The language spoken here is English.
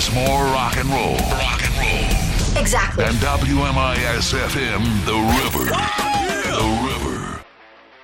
There's more rock and roll. Rock and roll. Exactly. And WMIS FM, The River. The River.